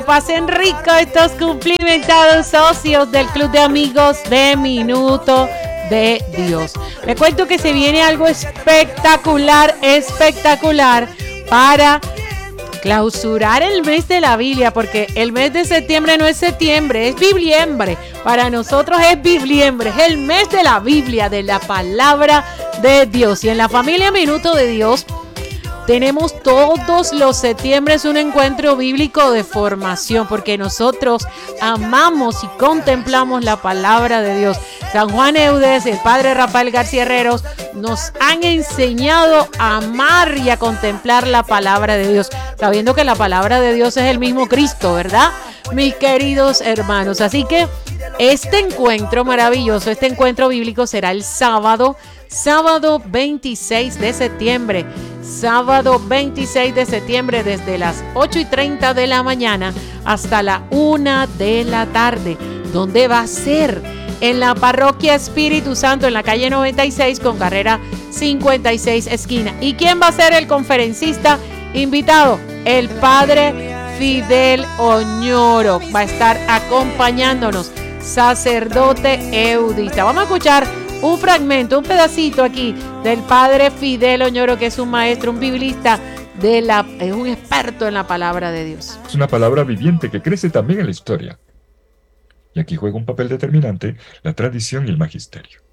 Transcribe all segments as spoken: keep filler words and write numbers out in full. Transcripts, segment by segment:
Pasen rico estos cumplimentados socios del Club de Amigos de Minuto de Dios. Les cuento que se viene algo espectacular, espectacular para clausurar el mes de la Biblia, porque el mes de septiembre no es septiembre, es bibliembre. Para nosotros es bibliembre, es el mes de la Biblia, de la palabra de Dios. Y en la familia Minuto de Dios tenemos todos los septiembre un encuentro bíblico de formación, porque nosotros amamos y contemplamos la palabra de Dios. San Juan Eudes, el padre Rafael García Herreros nos han enseñado a amar y a contemplar la palabra de Dios, sabiendo que la palabra de Dios es el mismo Cristo, ¿verdad? Mis queridos hermanos, así que este encuentro maravilloso, este encuentro bíblico será el sábado, sábado veintiséis de septiembre, sábado veintiséis de septiembre desde las ocho y treinta de la mañana hasta la una de la tarde. ¿Dónde va a ser? En la parroquia Espíritu Santo, en la calle noventa y seis con carrera cincuenta y seis esquina. ¿Y quién va a ser el conferencista invitado? El padre Fidel Oñoro va a estar acompañándonos, sacerdote eudista. Vamos a escuchar un fragmento, un pedacito aquí del padre Fidel Oñoro, que es un maestro, un biblista, de la, es un experto en la palabra de Dios. Es una palabra viviente que crece también en la historia. Y aquí juega un papel determinante la tradición y el magisterio.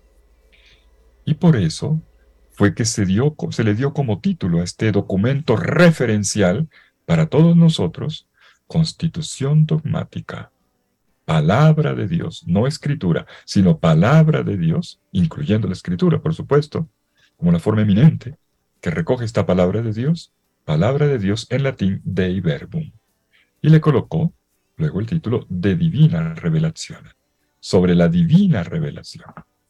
Y por eso fue que se, dio, se le dio como título a este documento referencial para todos nosotros, Constitución Dogmática. Palabra de Dios, no escritura, sino palabra de Dios, incluyendo la escritura, por supuesto, como la forma eminente que recoge esta palabra de Dios, palabra de Dios en latín Dei Verbum. Y le colocó luego el título de Divina Revelación, sobre la divina revelación.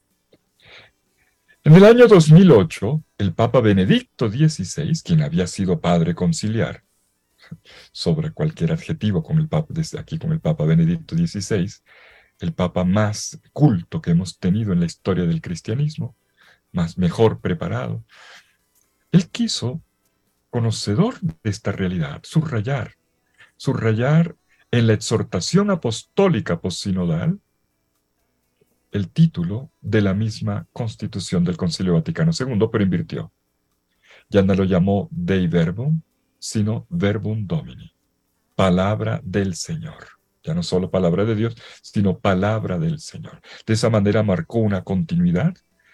En el año dos mil ocho, el Papa Benedicto dieciséis, quien había sido padre conciliar, sobre cualquier adjetivo con el Papa, desde aquí con el Papa Benedicto dieciséis, el Papa más culto que hemos tenido en la historia del cristianismo, más mejor preparado, él quiso, conocedor de esta realidad, subrayar, subrayar en la exhortación apostólica postsinodal el título de la misma Constitución del Concilio Vaticano segundo, pero invirtió. Ya no lo llamó Dei Verbum, sino Verbum Domini, palabra del Señor. Ya no solo palabra de Dios, sino palabra del Señor. De esa manera marcó una continuidad.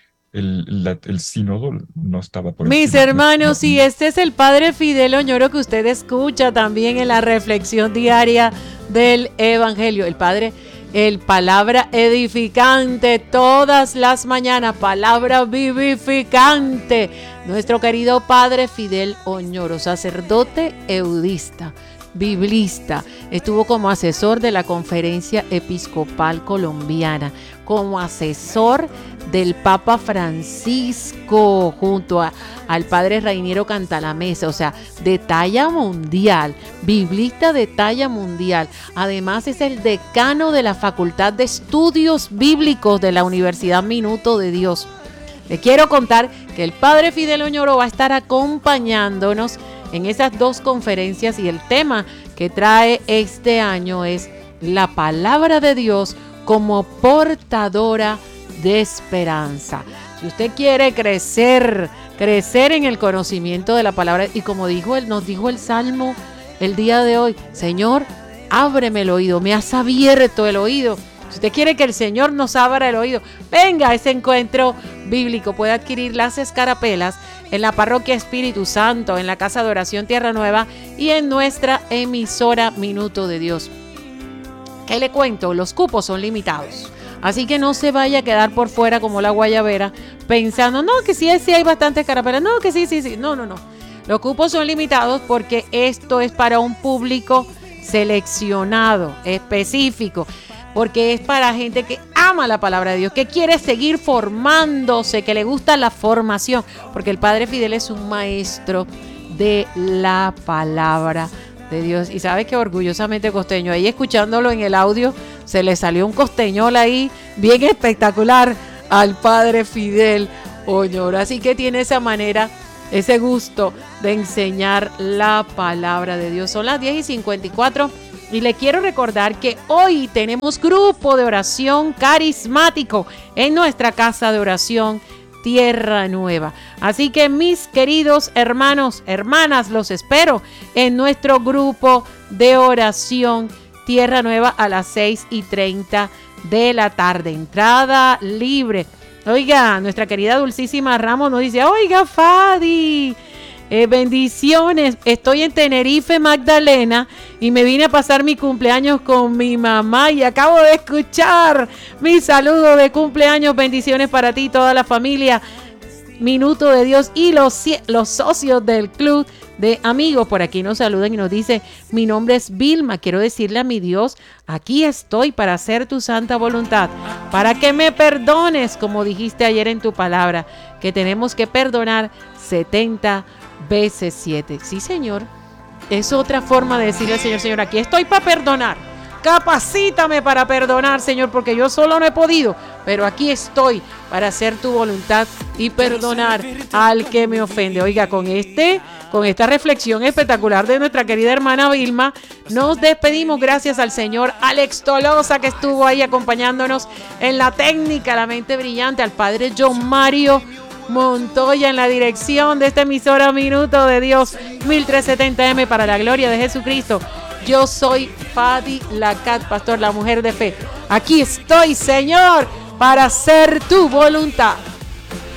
El, la, el sínodo no estaba por Mis encima. hermanos, no, no. y este es el padre Fidel Oñoro que usted escucha también en la reflexión diaria del Evangelio. El padre, el palabra edificante todas las mañanas, palabra vivificante. Nuestro querido padre Fidel Oñoro, sacerdote eudista, biblista, estuvo como asesor de la Conferencia Episcopal Colombiana, como asesor del Papa Francisco junto a, al padre Rainiero Cantalamessa, o sea, de talla mundial, biblista de talla mundial. Además es el decano de la Facultad de Estudios Bíblicos de la Universidad Minuto de Dios. Les quiero contar que el padre Fidel Oñoro va a estar acompañándonos en esas dos conferencias y el tema que trae este año es la palabra de Dios como portadora de esperanza. Si usted quiere crecer, crecer en el conocimiento de la palabra, y como dijo él, nos dijo el Salmo el día de hoy, Señor, ábreme el oído, me has abierto el oído. Si usted quiere que el Señor nos abra el oído, venga a ese encuentro bíblico. Puede adquirir las escarapelas en la parroquia Espíritu Santo, en la Casa de Oración Tierra Nueva y en nuestra emisora Minuto de Dios. ¿Qué le cuento? Los cupos son limitados. Así que no se vaya a quedar por fuera como la guayabera pensando, no, que sí, sí hay bastantes carapelas, no, que sí, sí, sí. No, no, no. Los cupos son limitados porque esto es para un público seleccionado, específico, porque es para gente que ama la palabra de Dios, que quiere seguir formándose, que le gusta la formación, porque el Padre Fidel es un maestro de la palabra de Dios. Y sabe que orgullosamente costeño, ahí escuchándolo en el audio, se le salió un costeñol ahí bien espectacular al Padre Fidel Oñoro. Así que tiene esa manera, ese gusto de enseñar la palabra de Dios. Son las diez y cincuenta y cuatro Y le quiero recordar que hoy tenemos grupo de oración carismático en nuestra casa de oración Tierra Nueva. Así que mis queridos hermanos, hermanas, los espero en nuestro grupo de oración Tierra Nueva a las seis y treinta de la tarde. Entrada libre. Oiga, nuestra querida Dulcísima Ramos nos dice, oiga, Fadi, eh, bendiciones. Estoy en Tenerife, Magdalena, y me vine a pasar mi cumpleaños con mi mamá y acabo de escuchar mi saludo de cumpleaños. Bendiciones para ti y toda la familia. Minuto de Dios y los, los socios del club de amigos por aquí nos saludan y nos dice, mi nombre es Vilma, quiero decirle a mi Dios, aquí estoy para hacer tu santa voluntad, para que me perdones, como dijiste ayer en tu palabra, que tenemos que perdonar setenta veces siete. Sí, Señor, es otra forma de decirle al Señor, Señor, aquí estoy para perdonar. Capacítame para perdonar, Señor, porque yo solo no he podido, pero aquí estoy para hacer tu voluntad y perdonar al que me ofende. Oiga, con este, con esta reflexión espectacular de nuestra querida hermana Vilma, nos despedimos gracias al señor Alex Tolosa, que estuvo ahí acompañándonos en la técnica, la mente brillante, al padre John Mario Montoya en la dirección de esta emisora Minuto de Dios mil trescientos setenta eme para la gloria de Jesucristo. Yo soy Fadi Lacat, pastor, la mujer de fe. Aquí estoy, Señor, para hacer tu voluntad.